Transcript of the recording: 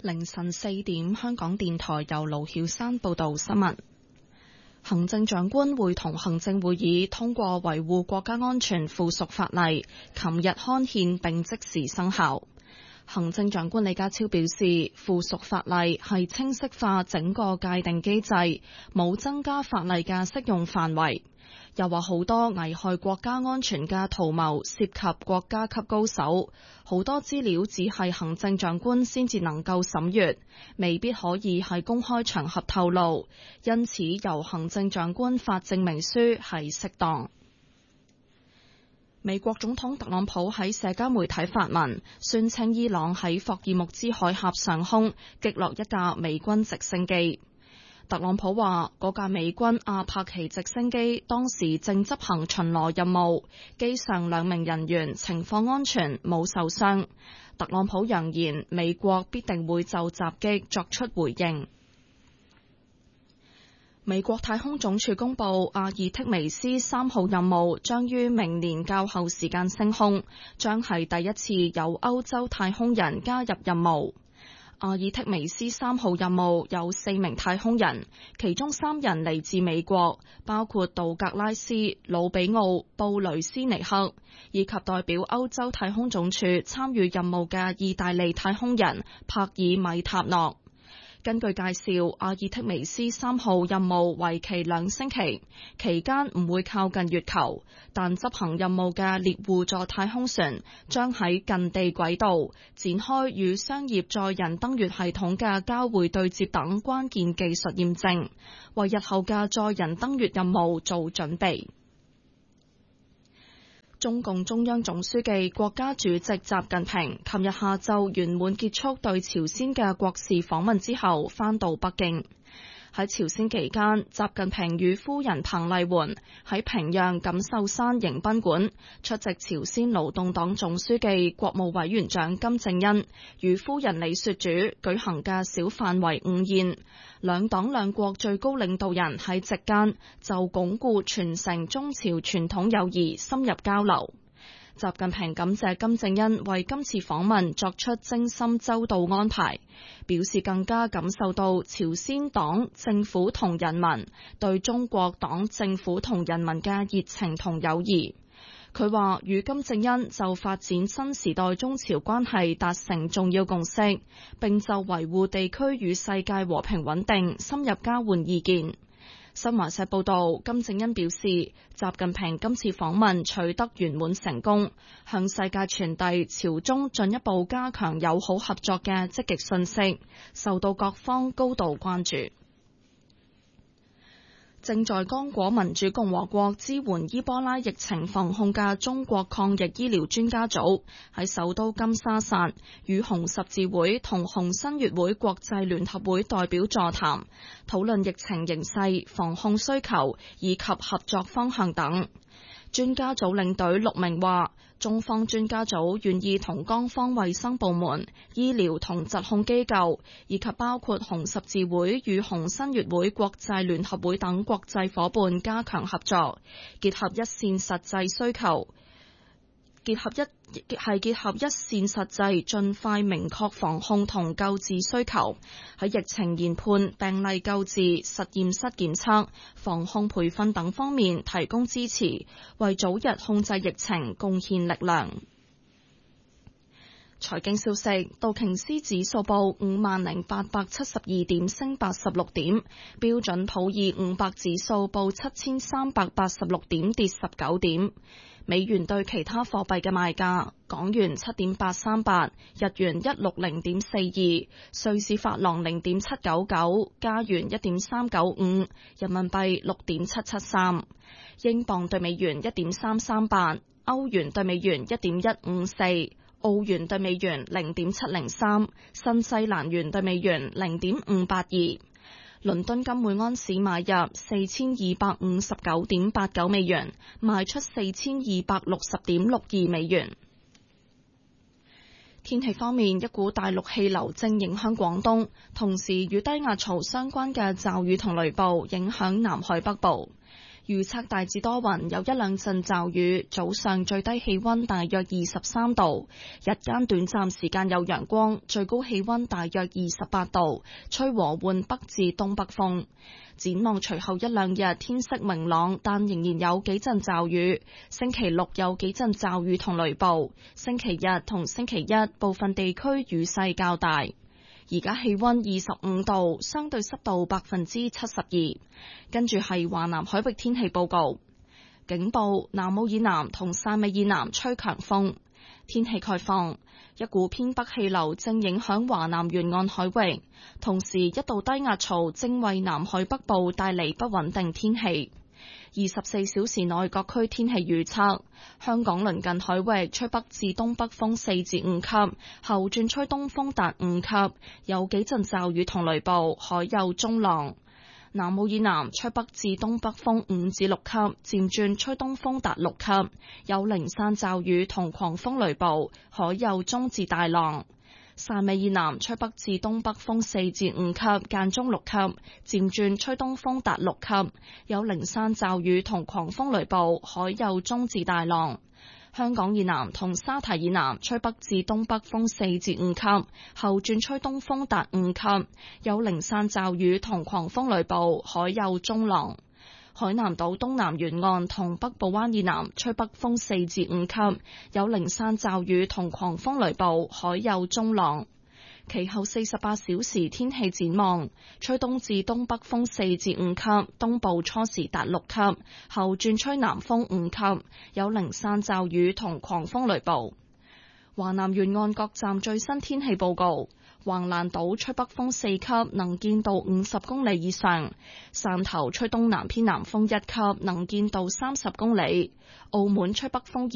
凌晨4點，香港電台由盧曉山報道新聞。行政長官會同行政會議通過維護國家安全附屬法例，琴日刊憲並即時生效。行政長官李家超表示，附屬法例係清晰化整個界定機制，冇增加法例嘅適用範圍。又話好多危害國家安全嘅圖謀涉及國家級高手，好多資料只係行政長官先至能夠審閱，未必可以喺公開場合透露，因此由行政長官發證明書係適當。美國總統特朗普喺社交媒體發文，宣稱伊朗喺霍爾木茲海峽上空擊落一架美軍直升機。特朗普話，嗰架美軍阿帕奇直升機當時正執行巡邏任務，機上2名人員情況安全，冇受傷。特朗普揚言，美國必定會就襲擊作出回應。美國太空總署公布，阿爾忒彌斯3號任務將於明年較後時間升空，將係第一次有歐洲太空人加入任務。阿爾忒彌斯3號任務有4名太空人，其中3人嚟自美國，包括杜格拉斯、魯比奧、布雷斯尼克，以及代表歐洲太空總署參與任務嘅意大利太空人帕爾米塔諾。根據介紹，阿爾忒彌斯3號任務為期2星期，期間唔會靠近月球，但執行任務嘅獵戶座太空船將喺近地軌道展開與商業載人登月系統嘅交會對接等關鍵技術驗證，為日後嘅載人登月任務做準備。中共中央總書記、國家主席習近平琴日下晝圓滿結束對朝鮮嘅國事訪問之後，返到北京。喺朝鮮期間，習近平與夫人彭麗媛喺平壤錦繡山迎賓館出席朝鮮勞動黨總書記、國務委員長金正恩與夫人李雪主舉行嘅小範圍午宴。兩黨兩國最高領導人喺席間就鞏固傳承中朝傳統友誼深入交流。習近平感謝金正恩為今次訪問作出精心周到安排，表示更加感受到朝鮮黨政府同人民對中國黨政府同人民嘅熱情同友誼。佢話與金正恩就發展新時代中朝關係達成重要共識，並就維護地區與世界和平穩定深入交換意見。新華社報道，金正恩表示，習近平今次訪問取得圓滿成功，向世界傳遞朝中進一步加強友好合作嘅積極信息，受到各方高度關注。正在剛果民主共和國支援伊波拉疫情防控嘅中國抗疫醫療專家組喺首都金沙薩與紅十字會同紅新月會國際聯合會代表座談，討論疫情形勢、防控需求以及合作方向等。專家組領隊陸明話，中方專家組願意同江方衛生部門、醫療同疾控機構，以及包括紅十字會與紅新月會國際聯合會等國際夥伴加強合作，結合一線實際需求，結合一線實際，盡快明確防控同救治需求，喺疫情研判、病例救治、實驗室檢測、防控培訓等方面提供支持，為早日控制疫情貢獻力量。財經消息，道瓊斯指數報50,872點，升86點；標準普爾500指數報7386點，跌19點。美元對其他貨幣嘅賣價：港元7.838，日元160.42，瑞士法郎0.799，加元1.395，人民幣6.773，英鎊對美元1.338，歐元對美元1.154，澳元對美元0.703，新西蘭元對美元0.582。倫敦金每安士買入4259.89美元，賣出4260.62美元。天氣方面，一股大陸氣流正影響廣東，同時與低壓槽相關嘅驟雨同雷暴影響南海北部。 預測大致多雲，有一兩陣驟雨，早上最低氣溫大約23度，日間短暫時間有陽光，最高氣溫大約28度，吹和緩北至東北風。展望隨後一兩日天色明朗，但仍然有幾陣驟雨。星期六有幾陣驟雨同雷暴，星期日同星期一部分地區雨勢較大。而家氣溫25度，相對濕度72%。跟住係華南海域天氣報告，警報：南澳以南同汕尾以南吹強風。天氣概況：一股偏北氣流正影響華南沿岸海域，同時一道低壓槽正為南海北部帶嚟不穩定天氣。24小時內各區天氣預測：香港鄰近海域吹北至東北風4至5級，後轉吹東風達5級，有幾陣驟雨同雷暴，海有中浪。南澳以南吹北至東北風5至6級，漸轉吹東風達6級，有零散驟雨同狂風雷暴，海有中至大浪。汕尾以南吹北至東北風4至5級，間中6級，漸轉吹東風達6級，有零散驟雨同狂風雷暴，海有中至大浪。香港以南同沙堤以南吹北至東北風4至5級，後轉吹東風達5級，有零散驟雨同狂風雷暴，海有中浪。海南島東南沿岸同北部灣以南吹北風4至5級，有零散驟雨同狂風雷暴，海有中浪。其後48小時天氣展望：吹東至東北風4至5級，東部初時達6級，後轉吹南風5級，有零散驟雨同狂風雷暴。華南沿岸各站最新天氣報告：橫瀾島吹北風4級，能見度50公里以上；汕頭吹東南偏南風1級，能見度30公里；澳門吹北風